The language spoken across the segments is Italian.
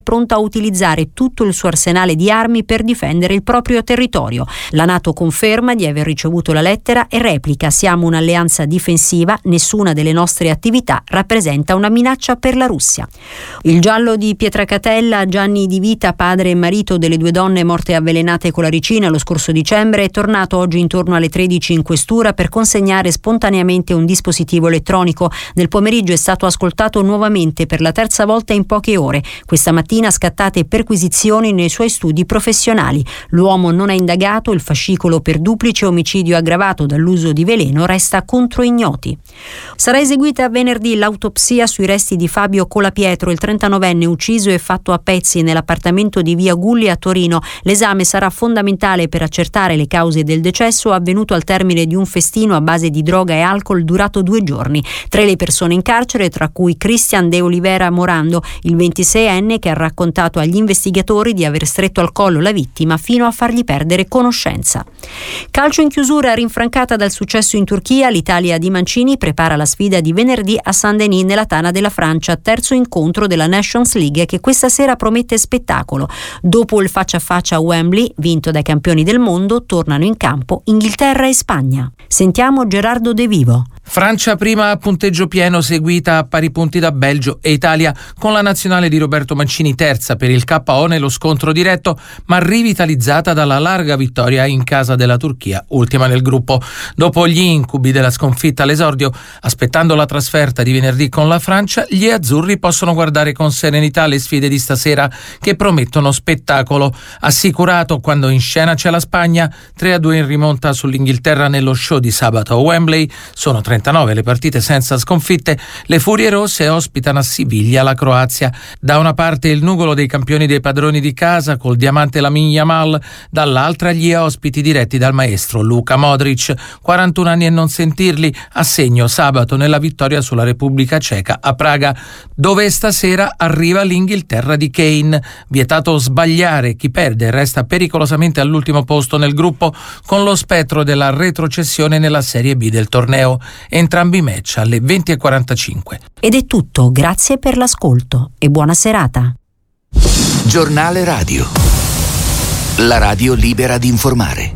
pronta a utilizzare tutto il suo arsenale di armi per difendere il proprio territorio. La NATO conferma di aver ricevuto la lettera e replica: siamo un'alleanza difensiva, nessuna delle nostre attività rappresenta una minaccia per la Russia. Il giallo di Pietracatella, Gianni Di Vita, padre e marito delle 2 donne morte avvelenate con la ricina lo scorso dicembre, è tornato oggi intorno alle 13 in questura per consegnare spontaneamente un dispositivo elettronico. Nel pomeriggio è stato ascoltato nuovamente per la 3ª volta in poche ore. Questa mattina scattate perquisizioni nei suoi studi professionali. L'uomo non è indagato, il fascicolo per duplice omicidio aggravato dall'uso di veleno resta contro ignoti. Sarà eseguita venerdì l'autopsia sui resti di Fabio Colapietro, il 39enne ucciso e fatto a pezzi nell'appartamento di via Gulli a Torino. L'esame sarà fondamentale per accertare le cause del decesso avvenuto al termine di un festino a base di droga e alcol durato 2 giorni. 3 le persone in carcere, tra cui Cristian De Olivera Morando, il 26enne che ha raccontato agli investigatori di aver stretto al collo la vittima fino a fargli perdere conoscenza. Calcio in chiusura, rinfrancata dal successo in Turchia, l'Italia di Mancini prepara la sfida di venerdì a Saint-Denis nella tana della Francia, terzo incontro della Nations League che questa sera promette spettacolo. Dopo il faccia a faccia a Wembley, vinto dai campioni del mondo, tornano in campo Inghilterra e Spagna. Sentiamo Gerardo De Vivo. Francia prima a punteggio pieno, seguita a pari punti da Belgio e Italia, con la nazionale di Roberto Mancini terza per il KO nello scontro diretto, ma rivitalizzata dalla larga vittoria in casa della Turchia, ultima nel gruppo. Dopo gli incubi della sconfitta all'esordio, aspettando la trasferta di venerdì con la Francia, gli azzurri possono guardare con serenità le sfide di stasera che promettono spettacolo. Assicurato quando in scena c'è la Spagna, 3-2 in rimonta sull'Inghilterra nello show di sabato a Wembley. Sono 39 le partite senza sconfitte. Le Furie Rosse ospitano a Siviglia la Croazia. Da una parte il nugolo dei campioni dei padroni di casa col diamante Lamine Yamal, dall'altra gli ospiti diretti dal maestro Luka Modric, 41 anni e non sentirli, a segno sabato nella vittoria sulla Repubblica Ceca a Praga, dove stasera arriva l'Inghilterra di Kane. Vietato sbagliare, chi perde resta pericolosamente all'ultimo posto nel gruppo, con lo spettro della retrocessione nella Serie B del torneo. Entrambi i match alle 20:45. Ed è tutto, grazie per l'ascolto e buona serata. Giornale Radio, la radio libera di informare.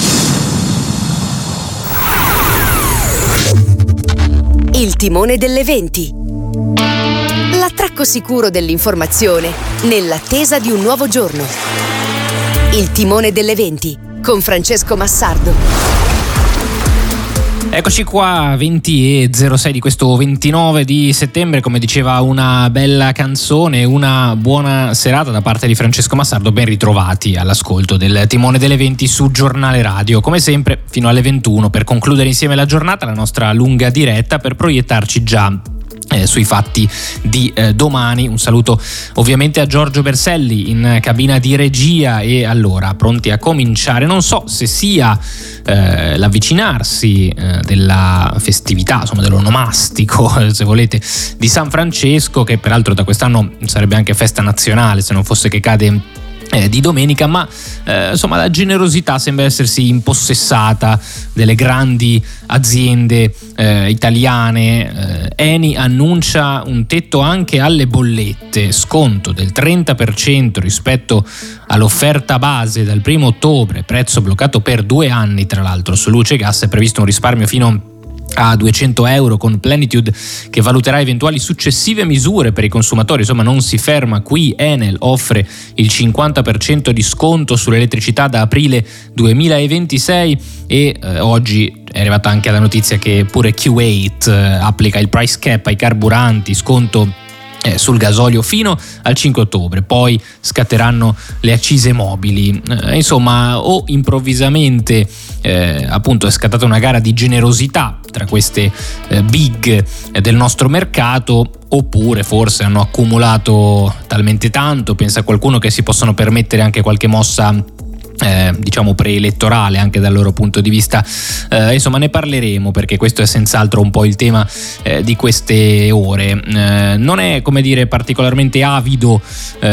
Il timone delle 20. L'attracco sicuro dell'informazione nell'attesa di un nuovo giorno. Il timone delle 20 con Francesco Massardo. Eccoci qua, 20:06 di questo 29 di settembre, come diceva una bella canzone, una buona serata da parte di Francesco Massardo, ben ritrovati all'ascolto del timone delle 20 su Giornale Radio, come sempre fino alle 21 per concludere insieme la giornata, la nostra lunga diretta per proiettarci già sui fatti di domani. Un saluto ovviamente a Giorgio Berselli in cabina di regia e allora pronti a cominciare. Non so se sia l'avvicinarsi della festività, insomma dell'onomastico se volete, di San Francesco, che peraltro da quest'anno sarebbe anche festa nazionale se non fosse che cade di domenica, ma insomma la generosità sembra essersi impossessata delle grandi aziende italiane. Eni annuncia un tetto anche alle bollette, sconto del 30% rispetto all'offerta base dal 1 ottobre, prezzo bloccato per 2 anni tra l'altro su luce e gas. È previsto un risparmio fino a 200 euro con Plenitude, che valuterà eventuali successive misure per i consumatori. Insomma, non si ferma qui. Enel offre il 50% di sconto sull'elettricità da aprile 2026 e oggi è arrivata anche la notizia che pure Kuwait applica il price cap ai carburanti, sconto sul gasolio fino al 5 ottobre, poi scatteranno le accise mobili. Insomma, o improvvisamente appunto è scattata una gara di generosità tra queste big del nostro mercato, oppure forse hanno accumulato talmente tanto, pensa qualcuno, che si possono permettere anche qualche mossa diciamo preelettorale anche dal loro punto di vista. Insomma, ne parleremo perché questo è senz'altro un po' il tema di queste ore. Non è, come dire, particolarmente avido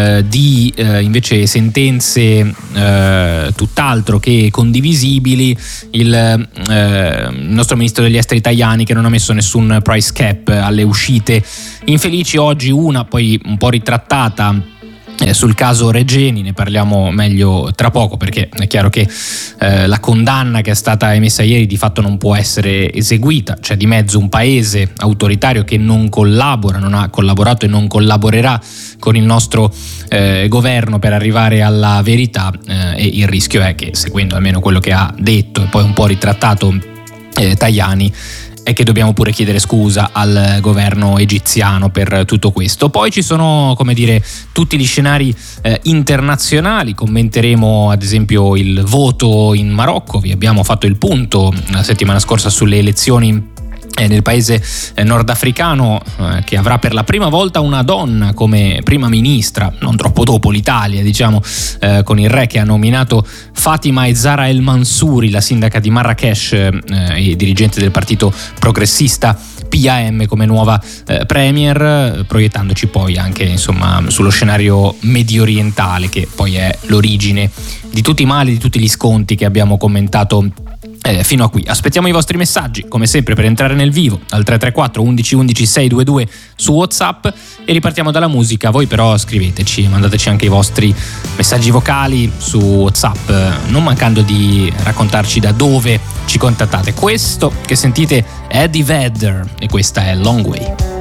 di invece sentenze tutt'altro che condivisibili il nostro ministro degli esteri Tajani, che non ha messo nessun price cap alle uscite infelici. Oggi una poi un po' ritrattata Sul caso Regeni ne parliamo meglio tra poco, perché è chiaro che la condanna che è stata emessa ieri di fatto non può essere eseguita. C'è di mezzo un paese autoritario che non collabora, non ha collaborato e non collaborerà con il nostro governo per arrivare alla verità, e il rischio è che, seguendo almeno quello che ha detto e poi un po' ritrattato Tajani, è che dobbiamo pure chiedere scusa al governo egiziano per tutto questo. Poi ci sono, come dire, tutti gli scenari internazionali. Commenteremo ad esempio il voto in Marocco. Vi abbiamo fatto il punto la settimana scorsa sulle elezioni nel paese nordafricano, che avrà per la prima volta una donna come prima ministra, non troppo dopo l'Italia, diciamo, con il re che ha nominato Fatima Zahra El Mansouri, la sindaca di Marrakesh e dirigente del partito progressista PAM, come nuova premier, proiettandoci poi anche, insomma, sullo scenario medio orientale, che poi è l'origine di tutti i mali, di tutti gli sconti che abbiamo commentato fino a qui. Aspettiamo i vostri messaggi come sempre per entrare nel vivo al 334 11 11 622 su WhatsApp, e ripartiamo dalla musica. Voi però scriveteci, mandateci anche i vostri messaggi vocali su WhatsApp, non mancando di raccontarci da dove ci contattate. Questo che sentite è Eddie Vedder e questa è Long Way.